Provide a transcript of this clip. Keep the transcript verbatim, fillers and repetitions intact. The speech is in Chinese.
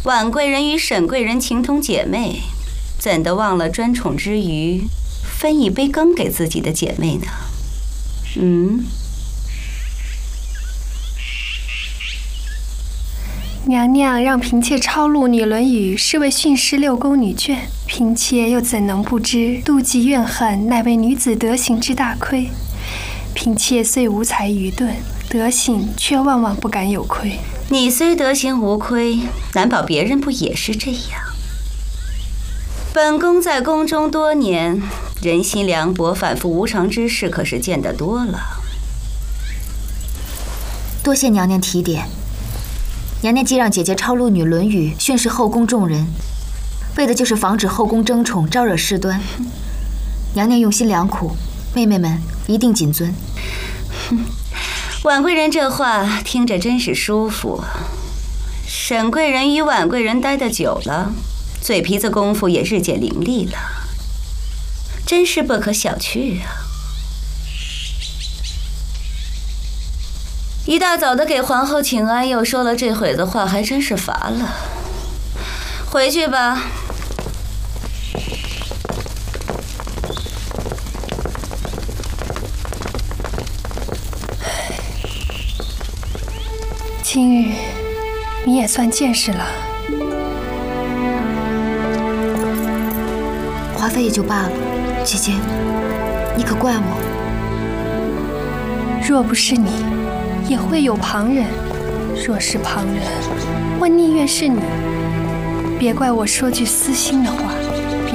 婉贵人与沈贵人情同姐妹，怎的忘了专宠之余分一杯羹给自己的姐妹呢？嗯。 娘娘让嫔妾抄录《女论语》，是为训示六宫女眷，嫔妾又怎能不知妒忌怨恨，乃为女子德行之大亏。嫔妾虽无才愚钝，德行却万万不敢有亏。 你虽德行无亏，难保别人不也是这样？本宫在宫中多年，人心凉薄、反复无常之事可是见得多了。 多谢娘娘提点。娘娘既让姐姐抄录《女论语》，训示后宫众人，为的就是防止后宫争宠，招惹事端。娘娘用心良苦，妹妹们一定谨遵。 婉贵人这话听着真是舒服。沈贵人与婉贵人待得久了，嘴皮子功夫也日渐伶俐了，真是不可小觑啊。一大早的给皇后请安，又说了这会子话，还真是乏了。回去吧。 今日你也算见识了。 华妃也就罢了，姐姐，你可怪我。 若不是你，也会有旁人。若是旁人，我宁愿是你。别怪我说句私心的话。